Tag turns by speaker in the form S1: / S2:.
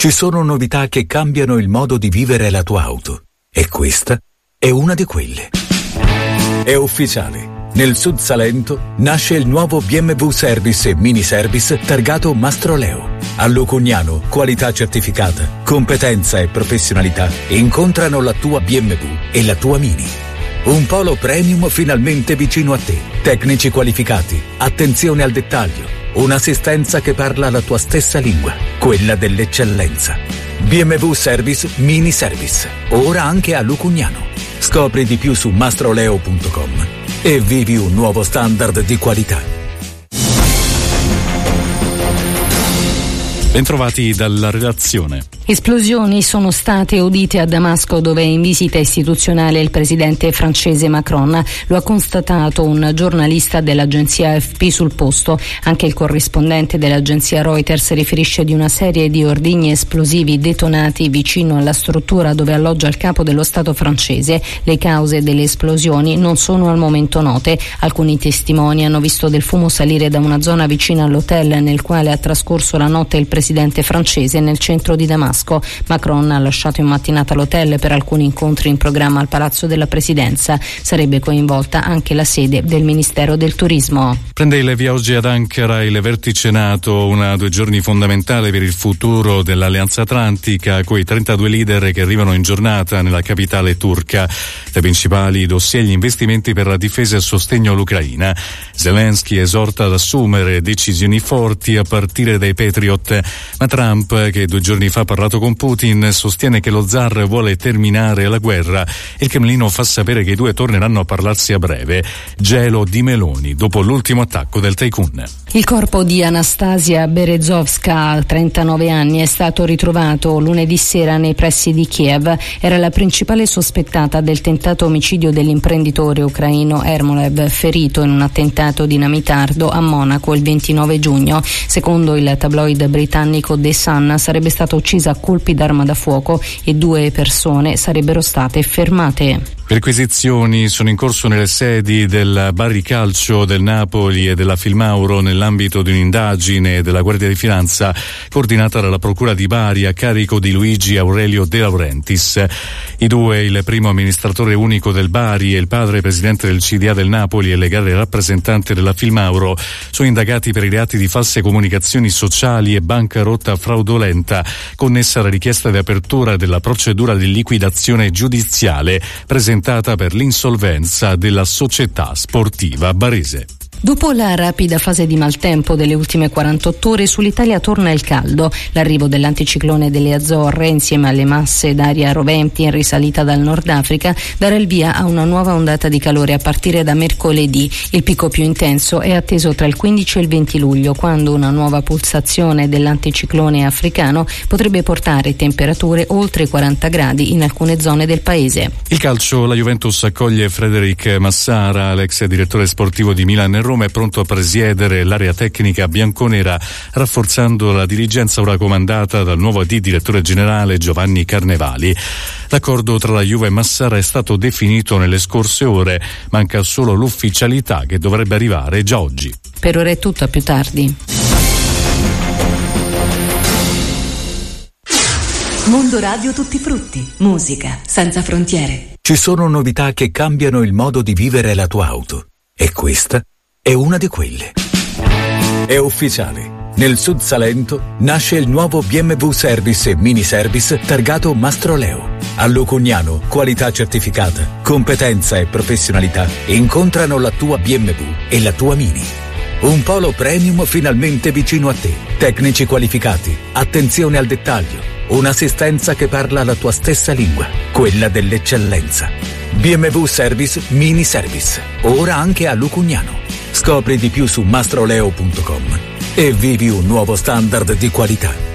S1: Ci sono novità che cambiano il modo di vivere la tua auto. E questa è una di quelle. È ufficiale. Nel Sud Salento nasce il nuovo BMW Service e Mini Service targato Mastroleo. A Lucugnano, qualità certificata, competenza e professionalità incontrano la tua BMW e la tua Mini. Un polo premium finalmente vicino a te. Tecnici qualificati, attenzione al dettaglio, un'assistenza che parla la tua stessa lingua, quella dell'eccellenza. BMW Service Mini Service, ora anche a Lucugnano. Scopri di più su mastroleo.com e vivi un nuovo standard di qualità.
S2: Bentrovati dalla redazione.
S3: Esplosioni sono state udite a Damasco, dove è in visita istituzionale il presidente francese Macron. Lo ha constatato un giornalista dell'agenzia AFP sul posto. Anche il corrispondente dell'agenzia Reuters riferisce di una serie di ordigni esplosivi detonati vicino alla struttura dove alloggia il capo dello Stato francese. Le cause delle esplosioni non sono al momento note. Alcuni testimoni hanno visto del fumo salire da una zona vicina all'hotel nel quale ha trascorso la notte il presidente francese nel centro di Damasco. Macron ha lasciato in mattinata l'hotel per alcuni incontri in programma al Palazzo della Presidenza. Sarebbe coinvolta anche la sede del Ministero del Turismo.
S2: Prende il via oggi ad Ankara il vertice NATO, 2 giorni fondamentali per il futuro dell'Alleanza Atlantica, coi 32 leader che arrivano in giornata nella capitale turca. Tra i principali dossier gli investimenti per la difesa e il sostegno all'Ucraina. Zelensky esorta ad assumere decisioni forti a partire dai Patriot, ma Trump, che 2 giorni fa ha parlato con Putin, sostiene che lo zar vuole terminare la guerra e il Cremlino fa sapere che i due torneranno a parlarsi a breve. Gelo di Meloni dopo l'ultimo attacco del tycoon.
S3: Il corpo di Anastasia Berezovska, 39 anni, è stato ritrovato lunedì sera nei pressi di Kiev. Era la principale sospettata del tentato omicidio dell'imprenditore ucraino Ermolev, ferito in un attentato dinamitardo a Monaco il 29 giugno. Secondo il tabloid britannico The Sun, sarebbe stata uccisa a colpi d'arma da fuoco e 2 persone sarebbero state fermate.
S2: Perquisizioni sono in corso nelle sedi del Bari Calcio del Napoli e della Filmauro nell'ambito di un'indagine della Guardia di Finanza coordinata dalla Procura di Bari a carico di Luigi Aurelio De Laurentiis. I due, il primo amministratore unico del Bari e il padre presidente del CDA del Napoli e legale rappresentante della Filmauro, sono indagati per i reati di false comunicazioni sociali e bancarotta fraudolenta connessa alla richiesta di apertura della procedura di liquidazione giudiziale presentata per l'insolvenza della società sportiva barese.
S3: Dopo la rapida fase di maltempo delle ultime 48 ore, sull'Italia torna il caldo. L'arrivo dell'anticiclone delle Azzorre, insieme alle masse d'aria roventi in risalita dal Nord Africa, darà il via a una nuova ondata di calore a partire da mercoledì. Il picco più intenso è atteso tra il 15 e il 20 luglio, quando una nuova pulsazione dell'anticiclone africano potrebbe portare temperature oltre 40 gradi in alcune zone del paese.
S2: Il calcio, la Juventus accoglie Frederic Massara, l'ex direttore sportivo di Milan e Roma, è pronto a presiedere l'area tecnica bianconera, rafforzando la dirigenza ora comandata dal nuovo AD direttore generale Giovanni Carnevali. L'accordo tra la Juve e Massara è stato definito nelle scorse ore, manca solo l'ufficialità che dovrebbe arrivare già oggi.
S3: Per ora è tutto, a più tardi.
S4: Mondo Radio Tutti Frutti, musica senza frontiere.
S1: Ci sono novità che cambiano il modo di vivere la tua auto. E questa è una di quelle. È ufficiale. Nel Sud Salento nasce il nuovo BMW Service e Mini Service targato Mastroleo. A Lucugnano, qualità certificata, competenza e professionalità incontrano la tua BMW e la tua Mini. Un polo premium finalmente vicino a te. Tecnici qualificati, attenzione al dettaglio, un'assistenza che parla la tua stessa lingua, quella dell'eccellenza. BMW Service Mini Service, ora anche a Lucugnano. Scopri di più su mastroleo.com e vivi un nuovo standard di qualità.